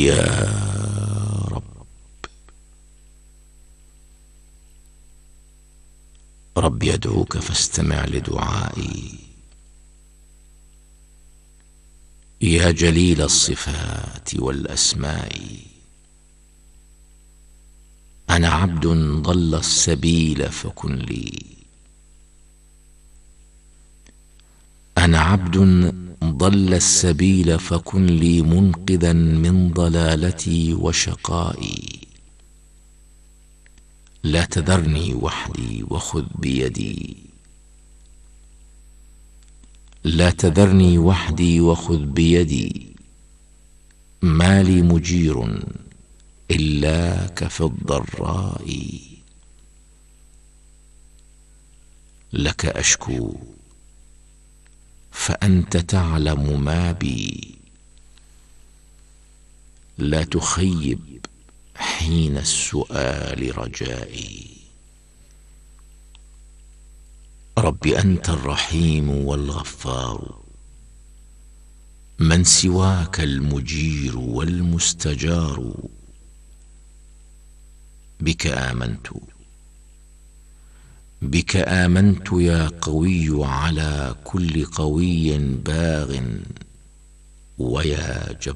يا رب، رب يدعوك فاستمع لدعائي. يا جليل الصفات والأسماء، أنا عبد ضل السبيل فكن لي، أنا عبد ضل السبيل فكن لي منقذا من ضلالتي وشقائي. لا تذرني وحدي وخذ بيدي، لا تذرني وحدي وخذ بيدي، ما لي مجير إلاك في الضراء. لك أشكو فأنت تعلم ما بي، لا تخيب حين السؤال رجائي. رب أنت الرحيم والغفار، من سواك المجير والمستجار. بك آمنت، بك آمنت يا قوي على كل قوي باغ، ويا جبار